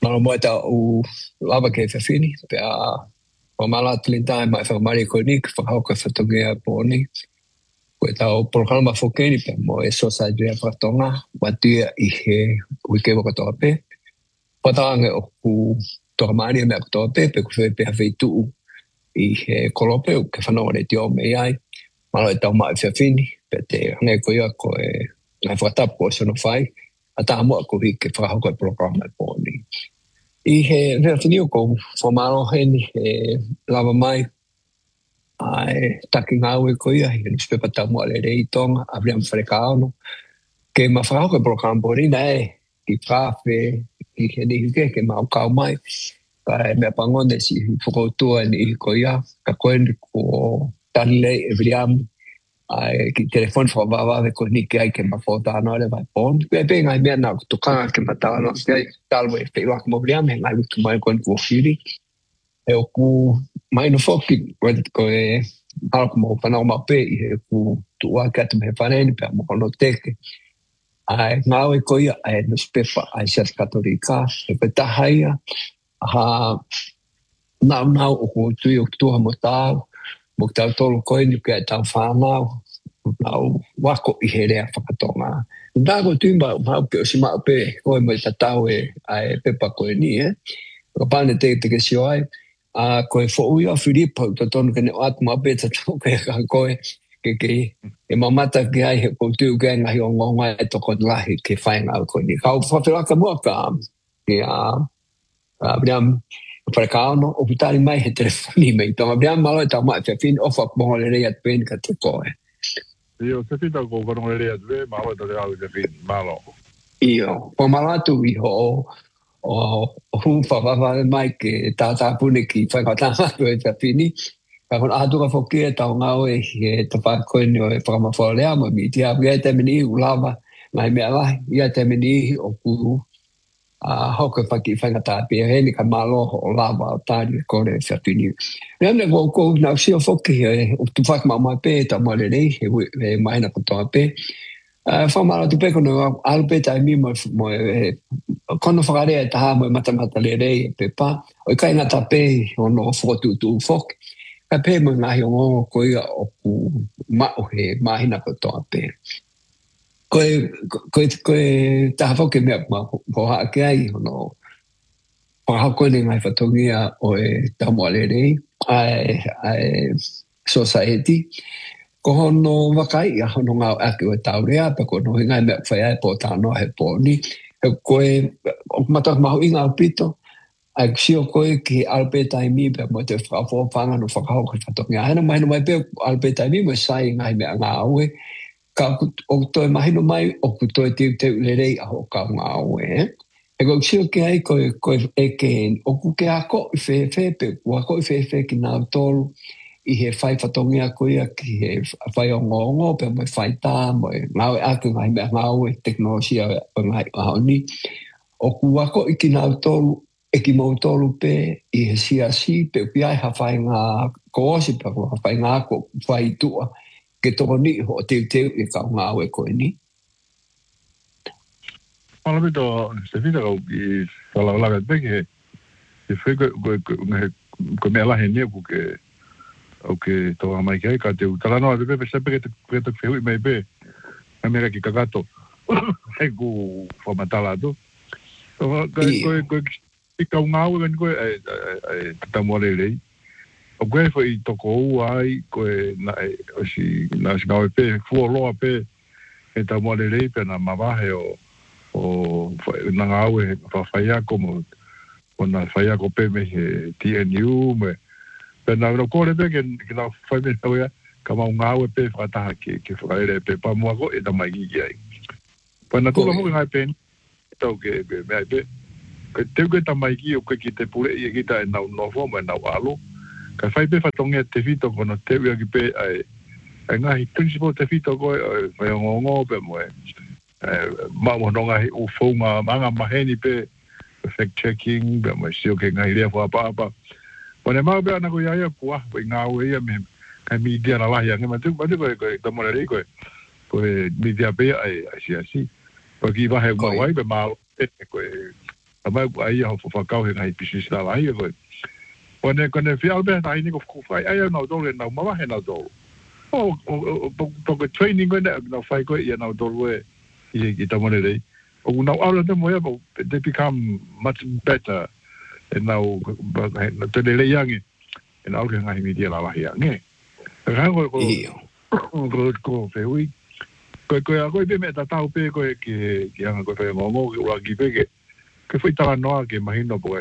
Malo mo ta u lava ke fini pe a o mala tlinta mai fa mari ko nik fa ho ka fotogea poni ko ta o programa fokeni pe mo eso sa dia pratonga batia I he wike ko to pe patanga o ku to mari me to pe ku fe pe tu I he kolope ke fa no le tio me ai malo ta mai fa fini pe te ne ko ia ko e na fa ta po so no fai ata mo ko ke fa ho ko programa poni I he reafini ko formalo heni lava mai ai taki ngau ko ia he nispe pata mo le reitonga abriam frecano ke ma fa ko program porina ki cafe ki he ni ke ma ka mai ka me pangonde si foto ni ko ia ka koen ko tanle abriam ai ki telefon fa va de ko ni ke ai ke ma foto no le va pon pe pe ngai me na to ka ke mata no ke talwe pe wa mo abriam ngai tu mai kon ko firi e o ku mai no foki ko e algo mo pa no ma pe e ku tu a ka te me faneni pe mo no teke ai ngau e ko ia ai no spefa ai sia katolika e pe ta haia ha na o ku tu mo ta mo ta tolo ko ni ke ta fa na au wako I here a whakatonga. Nāko tūmba mau pe o si mau pe koe mo ta tau e ai pepa koe ni Ka pane te ke si ai koe fo uia Filipa ta tonu ke ne atu mau pe ta tau ke ka koe ke e mamata ke ai he ko tu ke ngahi o ngonga e toko lahi ke whainga au koe ni. Ka o whawhiraka mua ka ke Abriam Prekano o putari mai he telefoni mai. Tonga Abriam malo e tau mai whiawhini ofa pongo le rei atu pēni ka te koe. Io se fita ko kono le atu e malo e tau te whiawhini malo. Io, po malatu I ho o hufa vava mai ke tata pune ki whakatama ko e whiawhini. Ka kon atua whoki e tau ngau e te whakoeni o e whakamawholea mo mi tia ia te mini I ulava ngai mea lahi. Ia te mini o kuru hoke whaki whangata pe heni ka malo o lava o tāri kore e whiawhini. Rene ko nau si o whoki e o tu whakamau pe e tau mare rei he maina ko toa pe. Whamara tu peko no alpe tai mi mo kono whakarea e taha mo matamata le rei e pe pa. O I kainga ta pe o no whotu tu whoki. Ka pe mo ngahi o ngongo ko ia o ku mao he mahina ko toa pe. Koe taha whoki mea ko haa ke ai o no hako ni ngai whatongia o e tamua le rei ai society. Ko hono wakai a hono ngau ake o taurea pa ko no ngai mea whai po tano he pōni. Koe o matak mahu I ngau pito ai sio koe ki alpe taimi pe mo te whakawhanga no whakahau ka whatongia. Hena mahino mai pe alpe taimi mo sai ngai mea ngā aue. Ka o toi mahino mai o ku toi te ulerei a ho ka ngā aue. E ko sio ke ai koe e ke o ku ke ako I whewhe pe kua ko I whewhe ki nāu tolu I he whai whatongia ko ia ki he whai o ngongo pe mo whai tā mo e ngau e ake ngai mea ngau e teknolosia o ngai o haoni. O ku wako I ki nāu tolu e ki mau tolu pe I he siasi pe piai ha whai ngā koosi pe ko ha whai ngā ko whai tua ke toko ni ho te I ka ngā e koe ni. Malo pito, se fita kau ki whalawalaga te ke he whai ko mea lahe nia ku ke au ke toa mai kai ka te utalanoa te pepe sepe ke te whehui mai pe ka mea ki kakato hei ku whamatala atu koe ki kau ngāu e koe e tamua lelei o koe whai toko ua ai koe na si ngāu e pe fua loa pe e tamua lelei pe na mawahe o na ngāu e whawhaiako mo na whaiako pe me he TNU me pena no kore pe ke na fai me tau ia ka mau ngau e pe whakataha ke whakaere pe pa mua ko e ta mai ki ai. Pena tula mo ngai pen tau ke mea pe ke teu ke ta mai ki o ke ki te pule i ki ta e nau nofo me nau alo ka fai pe whatongia te fito kono teu ia ki pe ai ngahi principal te fito koe mai o ngongo pe mo mau nonga hi u whaunga manga maheni pe fact checking pe mo sio ke ngai rea whapapa. Pone mau bea na ko ia kua po ngau ia me ka media na lahi nga matu ko ta mora ri ko media be ai asi po ki va he mau ai be mau ko mai ai ho fa kau he ngai business la ai ko kone fi albe ta ini ko fai ai no do le na ma he na do o training ko na fai ko ia na do we i ta mone dei o na ala de mo ya they become much better and now te le yangi en alge ngai mi dia la ya nge ga ko fe wi ko be me ta tau pe ko ki anga ko fe mo ki wa ki pe ke foi tala noa ke imagino ko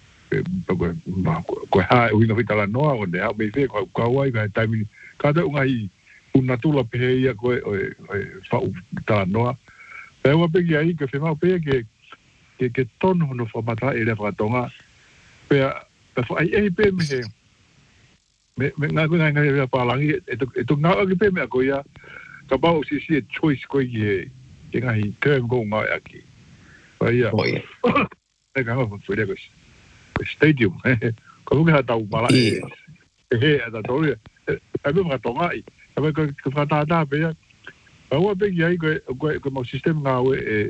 ha ui no foi tala noa o de ha me fe ko wai ka time ka de ungai una tula pe ia ko fa tala noa e wa pe ki ai ke fe ma pe ke ton no fa mata e le fa tonga pe fa ai pe me nga ko nga pa langi e to nga ke pe me ko ya ka ba o si choice ko ye ke nga hi term go nga aki ya e ka ngo foi le ko stadium ko nga ta u mala da to e be ma to ngai e ko fa ta pe ya o be ya ko mo sistema nga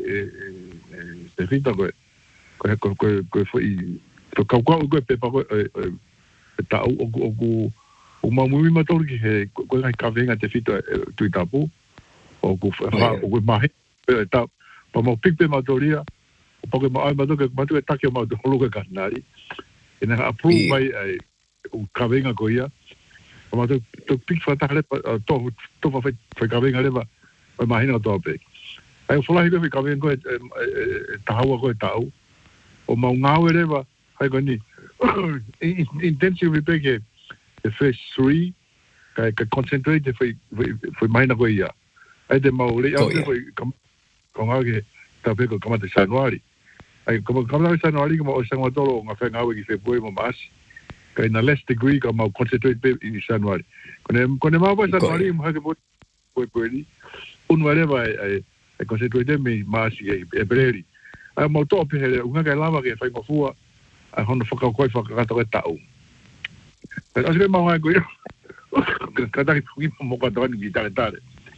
e fita ko foi to ka ko pe pa ko ta o mamui matori ki he ko ngai ka venga te fita tu tapu o ko fa o ko mai ta pa mo pipe matoria o pa ko mai mato ke ta ke ma do lo ka nari ina approve mai o ka venga ko ia o ma to pic fa ta le to fa ka venga le ba mai no to pe ai o fola hi ke ka venga ko ta hawa ko ta o ma ngau le ba ai ko ni intensive pe the first 3 ka concentrate foi mai na goia ai de maule au foi com alguém tá pego como de januari ai como de januari como o sangue todo nga fenga we ki foi mo mas ka na less degree como concentrate in januari quando ma va januari mo ha foi peli un whatever ai concentrate me mas e breri ai mo to pe nga ka lava que fai mo fua a hono foka ko foka ka ta o pero así me va a coger cada que fui mo ka ta ni ta ta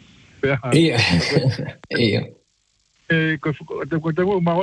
ko ma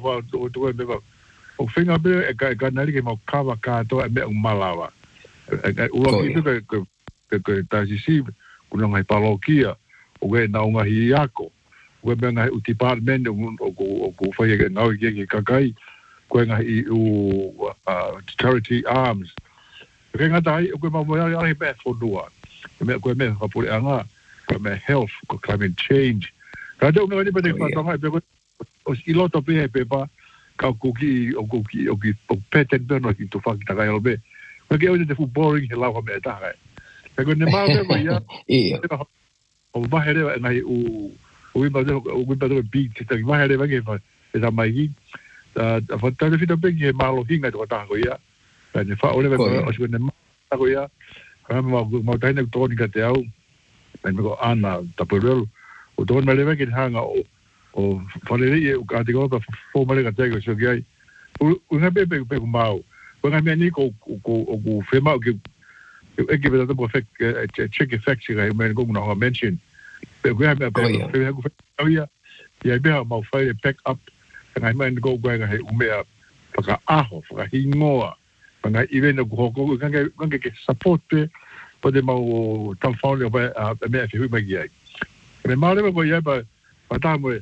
o finga be ka na ri ke mo kava ka to me un malava o que ta si kuno ngai palokia o ge na unga hiako o be ngai department o foi ke ngau ke kakai ko ngai u charity arms ke ngatai ko ma mo ya be for dua me ko me ka pure anga ko me health ko climate change ka do no ni pe fa tonga pe ko o iloto pe pa ka ko ki o peten no ki to fa ta ga be ko ke o de fu boring he la ko me ta ga ko ne ma be mo ya o ba hele ngai u ba do beat ta ba hele ba ke fa ta mai ki ta fa ta fi to pe ki malo hinga to ta ko ya ne fa ole ko o se ne ma ko ya ka ma ta ne to ni ka te au me ko ana ta perelo o to me le ke hanga o fa le e ka te ko pa fo ma le ka te ko so ki u nga pe ko mau ko nga me ni ko fe ma ke e ke be da perfect check effect ga me ko no mention pe ko ya me pe ko ya be ma fa pack up nga me ko ga me pa aho fa hingoa nga even ko nga ke support pe pode mau telefon le ba me fi ma gi me ma le ko ya ba ta mo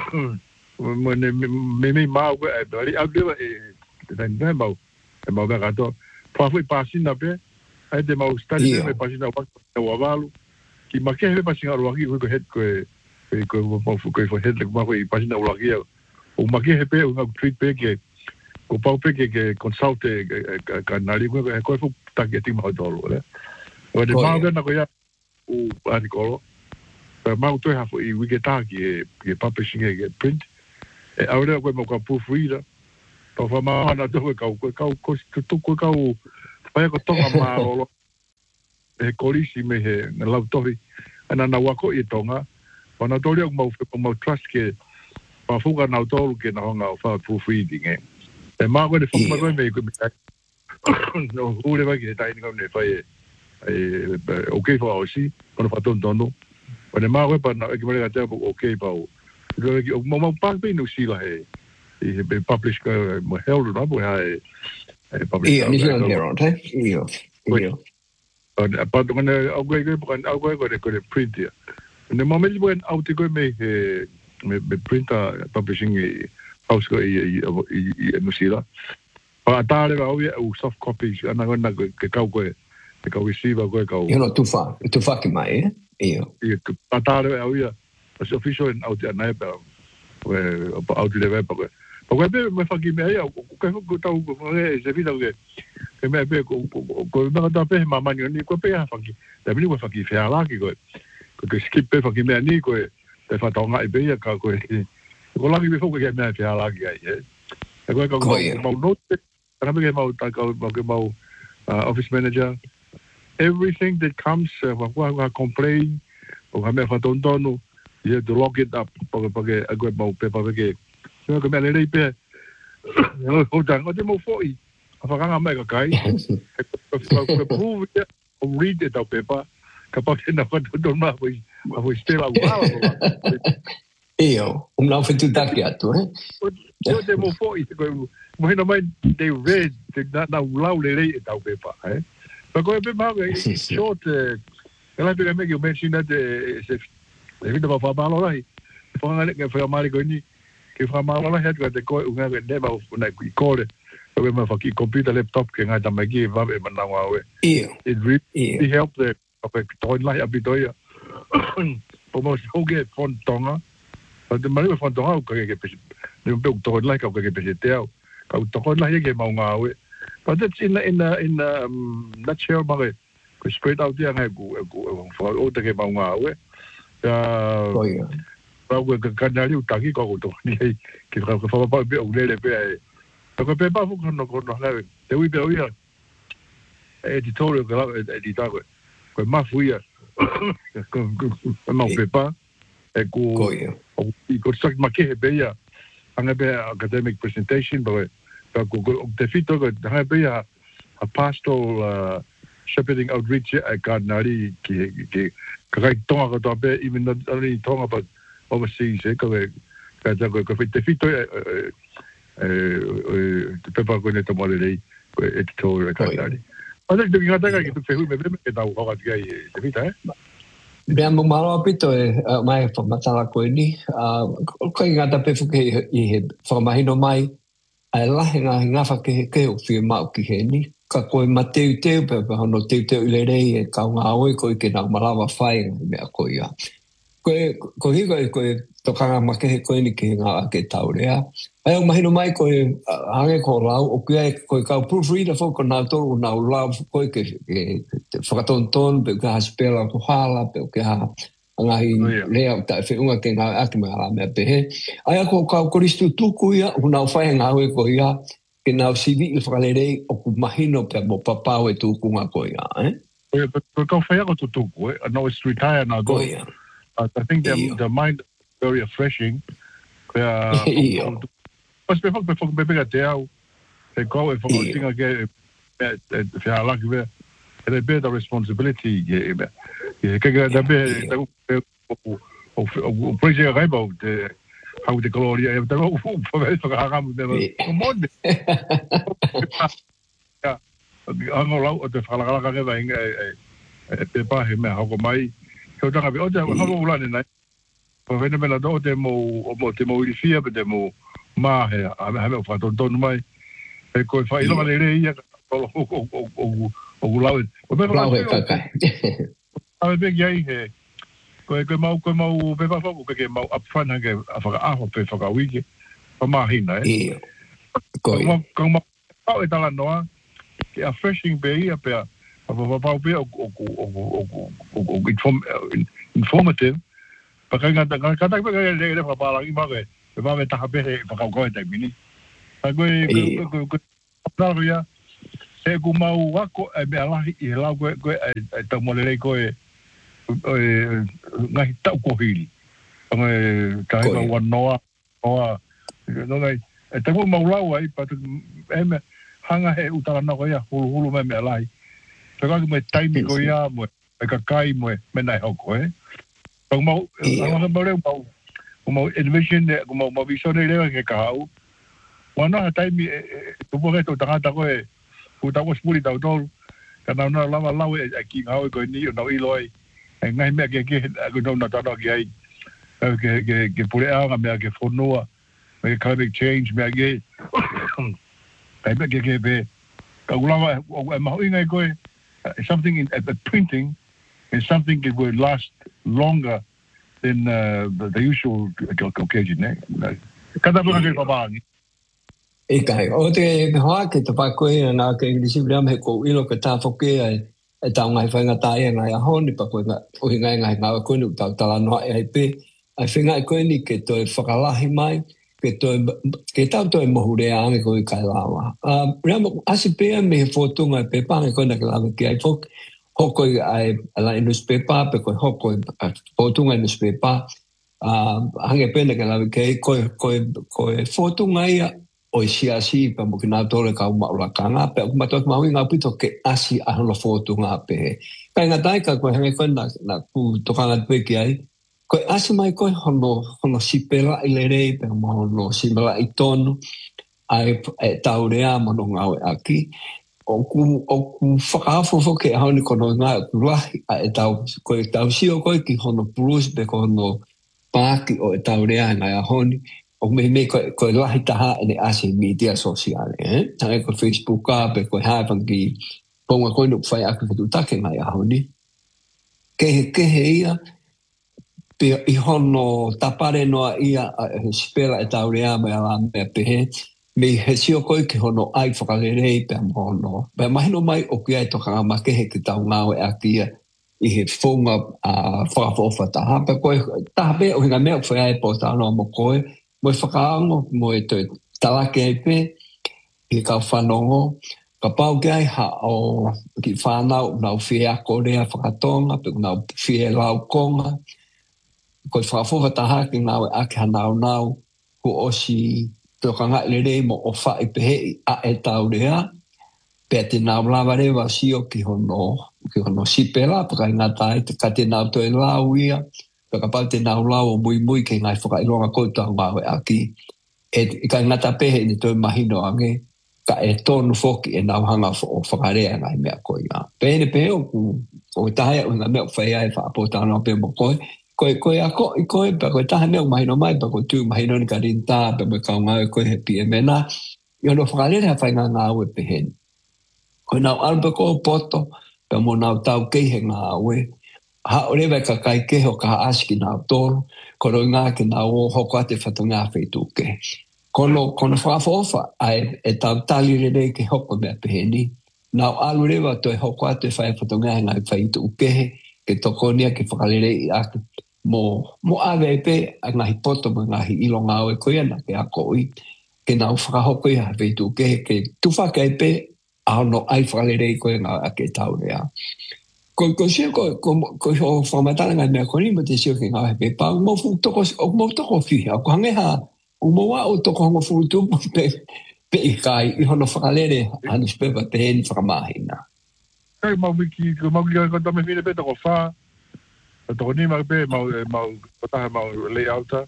me ma ko e bari a de dan ba ma ba to pa foi pasina pe ai de mau stadi me pasina wa valu ki ma ke pasina ro gi ko het ko het le ma ko pasina wa gi o ma ke pe un tweet pe ke ko pau pe ke consulte ka nari ko fu ta ke ti ma dolo le o de ma na ko ya u articolo per ma to ha fu I we get ki publishing ke print e ahora ko mo ka pu free pa fa ma na to ko pa ko to ma lo e kolisi me he na la to ana na wa ko I tonga ona to le mo trust ke pa fu ga na to ke na nga fa pu free dinge e ma ko de fu ma ko me ko no ule va che dai non ne fai ok fa aussi on fa ton dono o ne ma ko pa na ke me ga te ok pa o mo pa pe no si la e he be published mo Herald no mo hai published New Zealand Herald iyo pa ngone au go de print ya ne mo me bo au te go me printer publishing house go i Musila pa tare va o soft copies ana ngona ke kau go ke kau receive go kau you know too far ki mai iyo pa tare au ya as official in out na ba we out de ba porque me faki me aí o tau se vida que me pe ko me ta pe mama ni ko pe faki da bini ko faki fe ala ki ko skip pe faki me ni ko te fa tonga e be ka ko la ki me fo que me fe ala ki ai e ko mo note ana me mo ta ko mo office manager everything that comes wa complain o me fa tontono you have to lock it up porque agora mo pe porque so que me le pe o dan o demo foi a faga me ka kai ko prove o read it up pepa capaz que não do ma foi stela uau io não foi tudo aqui atu eu demo foi ko mo não mais they read na ulau le e tau pepa mas ko pe ma short ela pe me que mention that se evita pa fa malo lai fa ngale que foi mal ko ni que fa malo la het de ko unga de ba na ki kore so me fa ki computer laptop que ngata me ki va be na wa we it really help the apa toin la abi doya po mo so ge fon tonga pa de mari fon tonga ko ke pe ne be toin la ka ke pe te au ka toin la ke ma nga we but it's in nutshell mare ko spread out dia ngai ko for o te ke ma nga we pa we ka na liu taki ko to ni ki fa pa be o le pe ko pe pa fu no la te wi be o ya editorial ga editar ko ma fu ya ko ma pe pa ko ko sak ma ke be ya anga be academic presentation but ko te fito ko ha be ya a pastoral shepherding outreach ka na ri ki ka tonga ko be even not only tonga but overseas ko ka te fito te pepa ko ne to mo le ko editorial ka na ri ada de nga ta ki te hu me me ta o ka te fita Bea mo malo apito mai fa matala ko ni ko nga ta pe fu ke I he fa mahino mai ai la nga fa ke o fi ma ki he ni ka ko mateu pe no teu le rei ka nga o ko ke na malava fai me ko ia ko hi ko to ka ma ke ko ni ke nga ke taurea ai o mahino mai ko hange ko lau o ke ko ka proofreader fo ko na to na love ko ke fa ton pe ka spela ko hala pe ke ha nga hi le ta fe unga ke nga akima la me pe ai ko ka ko ristu tuku ia una fai nga o ko ia que na civil fralerei o mahino pe mo papa o tu ku nga ko ia ko fa ko tu no it's retire now go I think the mind very refreshing mas pe fo be te au e ko e fo tinga ke fe ala ke e be the responsibility ke da be o projet rebo de how the glory e da o fo be fo ga mo de monde ya ano la o te fala ga ga inga e pa he me ha ko mai so tanga be o te ha mo la ni nai po vene me la do te mo irifia pe te mo ma he a me fa ton mai e ko fa ilo le re ia o lau o me lau e ka a be gai he ko mau be fa ko ke mau upfront ke a fa a ho pe fa ka wiki pa ma hina ko ma pa e tala noa ke a freshing bay a pe a pa pe o informative pa ka ta pe le fa pa la ki ma ke va me ta pe fa ka ko te mini a ko ya e ku mau wako e me ala I la ko e ta mo le ko e ngai ta ko hili ka ka wa noa no ngai e ta mo la ai pa e me hanga he utala na ko ya hulu me ala ka ka me time ko ya mo ka kai mo me nai ho ko pa mo ala mo le mo envision de mo vision de le ke ka Wana taimi tu mo to tangata ko ku ta ko spuli ta to kana na lava lawe ki ngau ko ni no iloi ngai me ke ku no na ta no ke ke pure a me ke fonua me climate change me ke ai me ke be ka ulama ma ingai ko something in at the printing is something that will last longer than the usual occasion kada mo ke pabangi e kai o te hoa ke te pakoe na ke inglisi bram he ko ilo ke ta foke e ta ngai whainga tae ngai a honi pakoe o ngai ko ni ta tala no e pe ai whinga ko ni ke to whakalahi mai ke tau to e mohure ange ko i kai lawa ramo asi pe me fotunga pe pa ko na kala ke ai fok hoko ai ala newspaper pe ko hoko fotunga newspaper hange pe na kala ke ko fotunga ia o si pa mo kina tole ka uma ula kanga pe ma to ma winga pito ke asi a lo foto nga pe ka nga dai ka ko he ko na ku to kanga pe ki ai ko asi mai ko hono sipela ile re pe mo no simela itono ai taurea mo no nga aki o ku fafo fo ke honi ko no nga la e tau si o ko ki hono plus pe ko no paki o taurea nga honi o me ko lahi taha ene ase media sosiale tanga ko Facebook ka pe ko havan ki ponga ko no fai aku tu take ngai ahoni ke ia pe I hono tapare no ia spela e taurea me ala me pe me hesio ko ki hono ai whakalere pe mono pe mahino mai o ki ai toka ma ke he ki tau ngau e akia I he whonga whakafofa taha pe ko taha pe o hinga mea whai ai po tano mo koe mo whakaango, mo e te talake e pe, I ka whanongo, ka pau ki ai ha o ki whanau, nau whia korea whakatonga, pe nau whia lau konga, ko whakafofa taha ki nau e ake hanau, ko osi toka ngai le rei mo o whai pehe a e tau rea, pe te nau lawa rewa sio ki hono sipela, pa kai ngatai, ka te nau toi lau ia, ka pau te nau lau o mui ke ngai whakailonga kouta ngau e aki. E ka ngata pehe ni toi mahino ange, ka e tonu foki e nau hanga o whakarea ngai mea koi ngā. Pehe pehe o tahea o ngā mea whai ai whaapotana o pe mo koi. Koi a koi, pa koi taha mea mahino mai, pa koi tū mahino ni ka rinta, pa me kau ngau e koi he pia mena. I ono whakaarea whai ngā ngau e pehe. Koi nau alba ko poto, pa mo nau tau keihe ngau e, ha orewa ka kai keho ka aski nā tōru, koro ngā ke nā o hoko ate whatunga whaitu ke. Kono whaafofa ai e tau tali rere ke hoko mea peheni, nā alu rewa to e hoko ate whatunga ngā whaitu ke, ke tokonia ke whakalere I aku. Mo awe e pe, a ngahi poto mo ngahi ilo ngā oe koia na ke ako ui, ke nā whakahoko I whaitu ke tuwhaka e pe, a no ai whakalere koia ngā ake tau rea. Ko sio ko ho formatala ngai mea koni mo te sio ke ngā hepe pa mo fu toko fiha ko hangeha o mo wa o toko hango fu tu pe I kai I hono whakalere anu spepa te heni whakamahina. Kai mau wiki ko tome fine pe toko wha toko ni mau pe mau taha mau layouta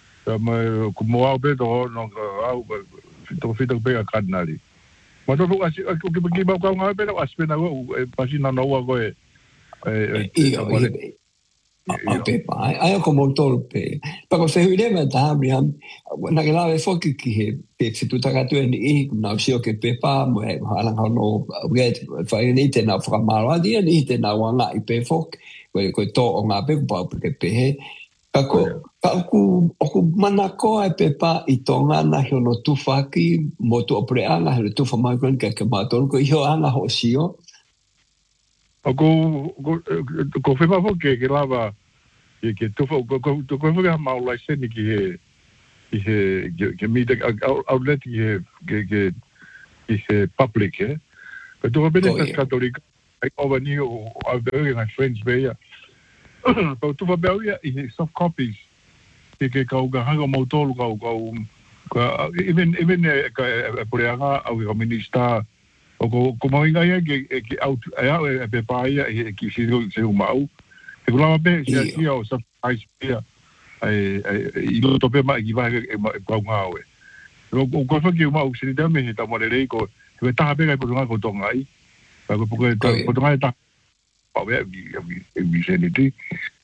ko mo au pe toko no au toko fito pe a kadnari. Ma toko asi ki mau kau ngā pe toko aspena ko pasina no ua koe pepa ai ko mo tolu pe pa ko se hire me ta briam na ke lave foki ki he pe fitu taka tu ni na sio ke pepa mo hala no get fa ni te na fra mala dia ni te na wanga I pe fok ko to o nga pe pa pe he ka ku mana ko e pepa I tonga na hono tu faki mo tu opre anga he tu fa mai kon ke ma tolu ko io anga ho sio ko whema fo ke lava ke tufa ko whema maulai seni ki he media outlet ki he public ko tufa bene catholic over ni o avere my friends beia ko tufa beia I soft copies ke kau ga hanga mautolu kau even ka poreanga au ka minister ko mau inga ia ke out e pe paia ki se mau e ko lama be si o sa ai spia ai I lo tope mai ki vai e ko ngau o ko fa ki ma o se de me ta mo le ko ko ta be ga po nga ko tonga I pa ko po ko tonga ta pa be vi se ni ti